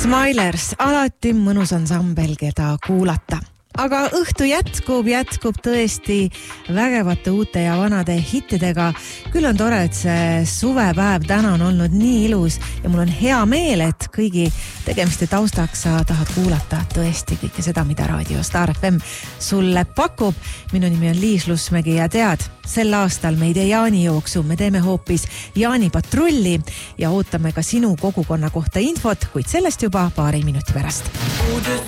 Smilers, alati mõnus ansambel, keda kuulata. Aga õhtu jätkub tõesti vägevate uute ja vanade hittidega. Küll on tore, et see suvepäev täna on olnud nii ilus ja mul on hea meel, et kõigi tegemiste taustaks sa tahad kuulata tõesti kõike seda, mida Raadio Star FM sulle pakub. Minu nimi on Liis Lusmägi ja tead, sel aastal me ei tee jaanijooksu, me teeme hoopis jaanipatrulli ja ootame ka sinu kogukonna kohta infot, kuid sellest juba paari minuti pärast.